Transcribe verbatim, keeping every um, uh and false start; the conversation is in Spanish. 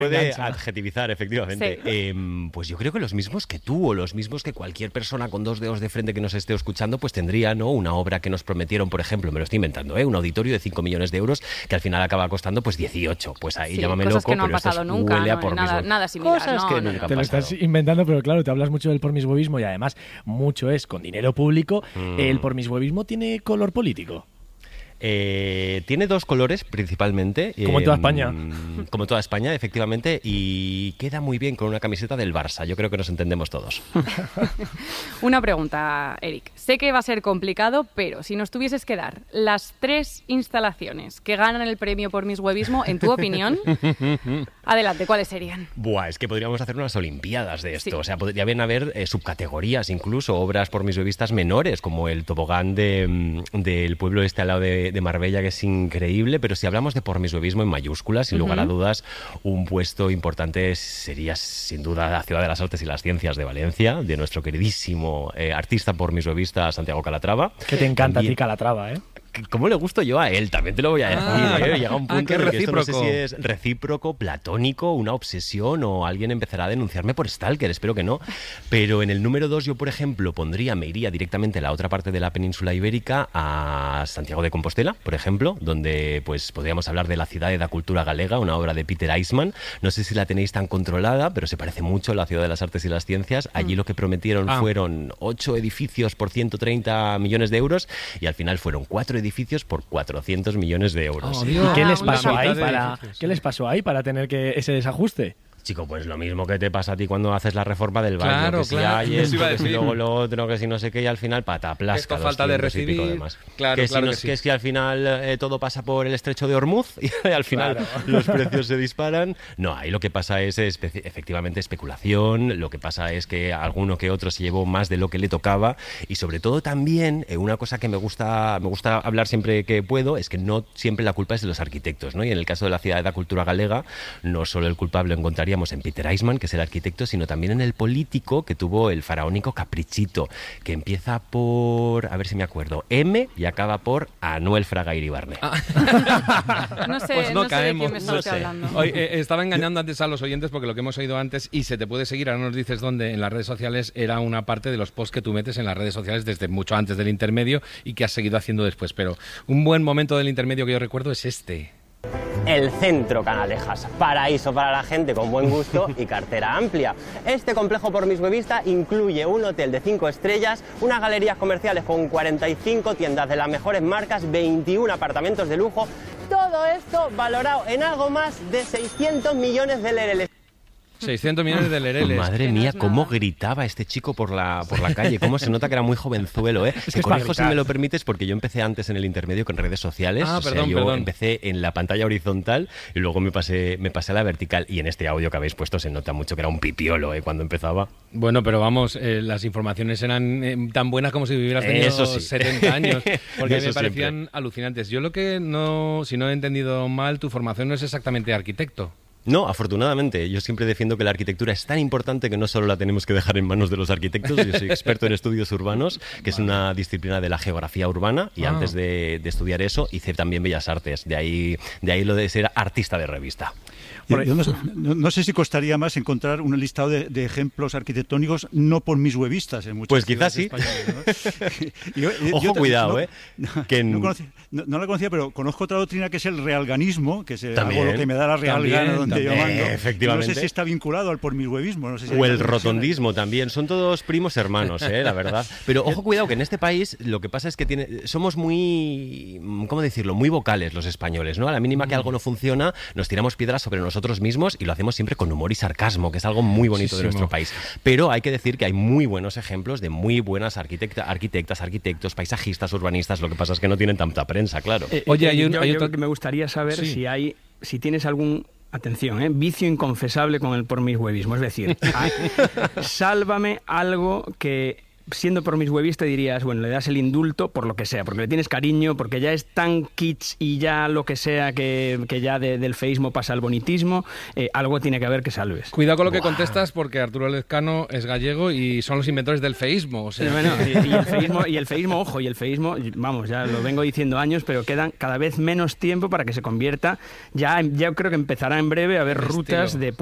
puede Engancha. adjetivizar, efectivamente. Sí. Eh, pues yo creo que los mismos que tú o los mismos que cualquier persona con dos dedos de frente que nos esté escuchando, pues tendría, ¿no?, una obra que nos prometieron, por ejemplo, me lo estoy inventando, ¿eh?, un auditorio de cinco millones de euros que al final acaba costando pues dieciocho. Pues ahí Sí, llámame cosas loco, que no han pero esto pasado es- nunca, huele a ¿no? pormismo. Nada- nada similar, Cosas no, que no, nunca no. han Te lo pasado. estás inventando, pero claro, te hablas mucho del pormisbovismo y además mucho es con dinero público. Mm. ¿El pormisbovismo tiene color político? Eh, tiene dos colores principalmente. Como en toda eh, España. Como en toda España, efectivamente, y queda muy bien con una camiseta del Barça. Yo creo que nos entendemos todos. Una pregunta, Eric. Sé que va a ser complicado, pero si nos tuvieses que dar las tres instalaciones que ganan el premio por miswebismo, en tu opinión, adelante, ¿cuáles serían? Buah, es que podríamos hacer unas olimpiadas de esto. Sí. O sea, podrían haber eh, subcategorías, incluso obras por miswevistas menores, como el tobogán de, mm, del pueblo este al lado de, de Marbella, que es increíble. Pero si hablamos de por miswevismo en mayúsculas, sin lugar a dudas, un puesto importante sería sin duda la Ciudad de las Artes y las Ciencias de Valencia, de nuestro queridísimo eh, artista por miswevista Santiago Calatrava. Que te encanta También- a ti Calatrava, ¿eh? ¿Cómo le gusto yo a él? También te lo voy a decir. Ah, ¿eh? Llega un ah, punto qué en el que esto no sé recíproco. si es recíproco, platónico, una obsesión o alguien empezará a denunciarme por stalker. Espero que no. Pero en el número dos yo, por ejemplo, pondría, me iría directamente a la otra parte de la península ibérica, a Santiago de Compostela, por ejemplo, donde pues podríamos hablar de la Ciudad da Cultura Galega, una obra de Peter Eisman. No sé si la tenéis tan controlada, pero se parece mucho a la Ciudad de las Artes y las Ciencias. Allí lo que prometieron Ah. fueron ocho edificios por ciento treinta millones de euros y al final fueron cuatro edificios por cuatrocientos millones de euros. Oh, ¿Y Dios. qué Ah, les una pasó mitad ahí de para edificios, qué sí. les pasó ahí para tener que ese desajuste? Chico, pues lo mismo que te pasa a ti cuando haces la reforma del baño, Claro, que si claro, hay eso esto, iba a que si decir. luego lo otro, que si no sé qué, y al final pataplasca. Esto falta de doscientos y pico recibir. de más. Claro, que si claro no que es sí. que es que al final eh, todo pasa por el estrecho de Hormuz y al final los precios se disparan. No, ahí lo que pasa es espe- efectivamente especulación, lo que pasa es que alguno que otro se llevó más de lo que le tocaba y sobre todo también eh, una cosa que me gusta me gusta hablar siempre que puedo es que no siempre la culpa es de los arquitectos, ¿no? Y en el caso de la Ciudad da Cultura Galega, no solo el culpable lo encontraríamos en Peter Eisman, que es el arquitecto, sino también en el político que tuvo el faraónico Caprichito, que empieza por, a ver si me acuerdo, M y acaba por Anuel Fraga Iribarne. No sé, Pues no no sé de caemos. quién me No estás sé. hablando. Oye, eh, estaba engañando antes a los oyentes porque lo que hemos oído antes, y se te puede seguir, ahora nos dices dónde, en las redes sociales, era una parte de los posts que tú metes en las redes sociales desde mucho antes del intermedio y que has seguido haciendo después. Pero un buen momento del intermedio que yo recuerdo es este. El Centro Canalejas, paraíso para la gente con buen gusto y cartera amplia. Este complejo por miswebista incluye un hotel de cinco estrellas, unas galerías comerciales con cuarenta y cinco tiendas de las mejores marcas, veintiún apartamentos de lujo. Todo esto valorado en algo más de seiscientos millones de lereles. seiscientos millones de lereles. Madre Que no mía, es cómo nada. gritaba este chico por la, por la calle, cómo se nota que era muy jovenzuelo, ¿eh? que Te es para corrijo si gritar. me lo permites, porque yo empecé antes en el intermedio con redes sociales. Ah, o sea, perdón, yo perdón. empecé en la pantalla horizontal y luego me pasé, me pasé a la vertical. Y en este audio que habéis puesto se nota mucho que era un pipiolo, ¿eh? Cuando empezaba. Bueno, pero vamos, eh, las informaciones eran eh, tan buenas como si hubieras tenido Eso sí. setenta años, porque Eso me parecían siempre. alucinantes. Yo lo que no, si no he entendido mal, tu formación no es exactamente arquitecto. No, afortunadamente. Yo siempre defiendo que la arquitectura es tan importante que no solo la tenemos que dejar en manos de los arquitectos. Yo soy experto en estudios urbanos, que es una disciplina de la geografía urbana, y Ah. antes de, de estudiar eso hice también Bellas Artes. De ahí, de ahí lo de ser artista de revista. Yo, yo no, no- no sé si costaría más encontrar un listado de, de ejemplos arquitectónicos no por mis webistas en muchas Pues quizás ciudades españolas, ¿no? Y yo- yo- Ojo, yo- cuidado, no- ¿eh? No, Que en- no conocía- no- no la conocía, pero conozco otra doctrina que es el realganismo, que es eh, También. algo lo que me da la real También, gana donde yo también. mando. Efectivamente. No sé si está vinculado al por mis webismo. No sé si hay O el una conexión. rotondismo también, son todos primos hermanos, ¿eh? La verdad. Pero ojo, cuidado, que en este país lo que pasa es que tiene, somos muy, ¿cómo decirlo? Muy vocales los españoles, ¿no? A la mínima que algo no funciona, nos tiramos piedras sobre nosotros mismos y lo hacemos siempre con humor y sarcasmo, que es algo muy bonito de Muchísimo. nuestro país. Pero hay que decir que hay muy buenos ejemplos de muy buenas arquitecta, arquitectas, arquitectos, paisajistas, urbanistas. Lo que pasa es que no tienen tanta prensa, claro. Eh, Oye, eh, hay un- yo, hay yo otro- que me gustaría saber Sí. si hay, si tienes algún, atención, ¿eh? vicio inconfesable con el por miswebismo. Es decir, ah, sálvame algo que siendo promiscuevista dirías, bueno, le das el indulto por lo que sea, porque le tienes cariño, porque ya es tan kitsch y ya lo que sea que, que ya de, del feísmo pasa al bonitismo, eh, algo tiene que haber que salves. Cuidado con lo que Buah. contestas, porque Arturo Lezcano es gallego y son los inventores del feísmo. O sea, Bueno, y, y el feísmo, y el feísmo, ojo, y el feísmo, vamos, ya lo vengo diciendo años, pero quedan cada vez menos tiempo para que se convierta, ya, ya creo que empezará en breve a haber Estilo. rutas de